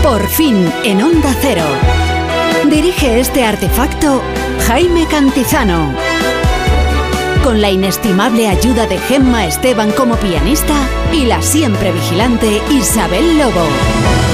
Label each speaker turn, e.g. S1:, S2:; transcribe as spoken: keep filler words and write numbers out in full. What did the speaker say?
S1: Por fin en Onda Cero. Dirige este artefacto Jaime Cantizano. Con la inestimable ayuda de Gemma Esteban como pianista y la siempre vigilante Isabel Lobo.